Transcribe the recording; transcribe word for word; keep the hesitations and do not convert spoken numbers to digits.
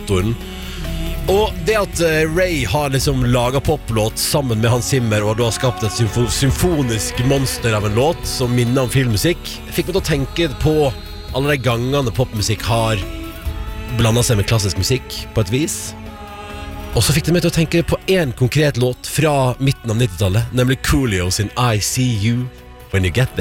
motoren. Og det at Ray har liksom laget poplåt sammen med Hans Zimmer, og da har skapt et symfo- symfonisk monster av en låt som minner om filmmusikk, fikk meg til å tenke på alle de gangene popmusikk har blandet seg med klassisk musikk på et vis. Og så fikk det meg til å tenke på en konkret låt fra midten av nittitallet, nemlig Coolio sin I See You When You Get There.